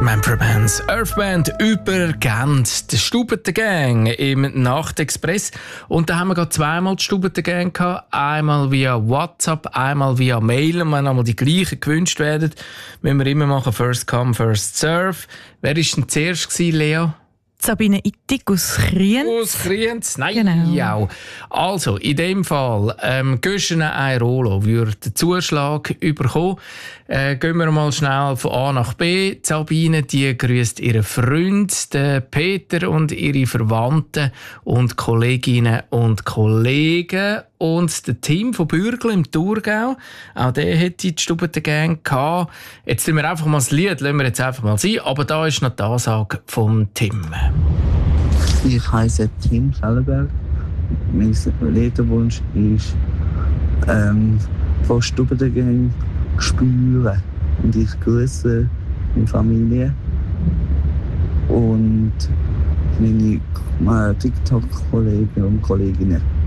Manfredmans Earthband über Gent, die Stubeten-Gang im Nachtexpress. Und da haben wir gerade zweimal die Stubeten-Gang gehabt. Einmal via WhatsApp, einmal via Mail. Und wenn einmal die gleichen gewünscht werden, müssen wir immer machen First Come, First Serve. Wer war denn zuerst gewesen, Lea? Sabine Ittig aus Kriens. Aus Kriens? Nein, genau. Ja. Also, in dem Fall, Göschene Airolo würde den Zuschlag bekommen. Gehen wir mal schnell von A nach B. Sabine, die grüßt ihren Freund, den Peter, und ihre Verwandten und Kolleginnen und Kollegen. Und das Team von Bürgl im Thurgau, auch der hätte die Stubeten-Gang gehabt. Jetzt lassen wir einfach mal das Lied, lassen wir jetzt einfach mal sein. Aber da ist noch die Ansage vom Tim. Ich heiße Tim Schellenberg. Mein Liederwunsch ist von Stubeten-Gang spüren. Und ich grüße meine Familie und meine TikTok-Kollegen und Kolleginnen.